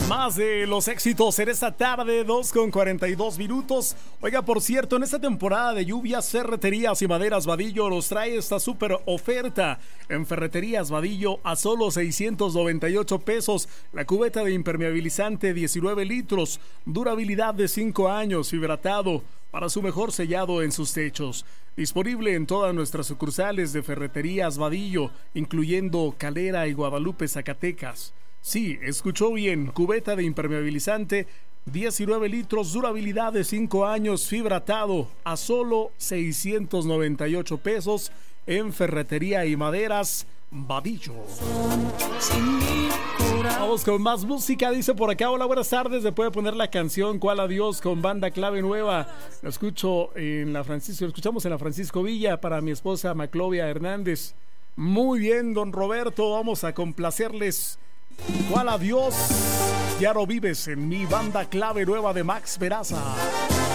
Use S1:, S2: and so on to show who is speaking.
S1: Más de los éxitos en esta tarde, 2:42. Oiga, por cierto, en esta temporada de lluvias, Ferreterías y Maderas Vadillo nos trae esta súper oferta. En Ferreterías Vadillo a solo 698 pesos. La cubeta de impermeabilizante 19 litros. Durabilidad de 5 años, fibratado para su mejor sellado en sus techos. Disponible en todas nuestras sucursales de Ferreterías Vadillo, incluyendo Calera y Guadalupe, Zacatecas. Sí, escuchó bien, cubeta de impermeabilizante, 19 litros, durabilidad de 5 años, fibratado, a solo 698 pesos en Ferretería y Maderas Vadillo. Vamos con más música, dice por acá. Hola, buenas tardes, ¿me puede poner la canción ¿Cuál adiós? Con Banda Clave Nueva? Lo escuchamos en la Francisco Villa para mi esposa Maclovia Hernández. Muy bien, don Roberto, vamos a complacerles ¿Cuál adiós? Ya no vives en mi Banda Clave Nueva de Max Peraza.